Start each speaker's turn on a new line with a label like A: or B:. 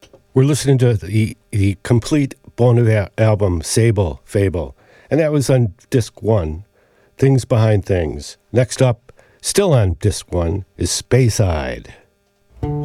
A: We're listening to the complete Bon Iver album, Fable, and that was on disc 1, Things Behind Things. Next up, still on disc 1, is Speyside.